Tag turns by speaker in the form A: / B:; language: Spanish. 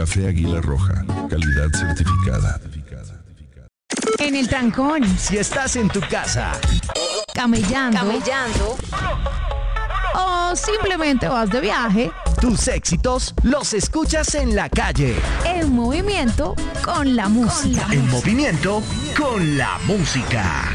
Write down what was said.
A: Café Águila Roja, calidad certificada.
B: En el trancón,
C: Si estás en tu casa,
B: camellando, o simplemente vas de viaje,
C: tus éxitos los escuchas en la calle.
B: en movimiento con la música.
C: En movimiento con la música.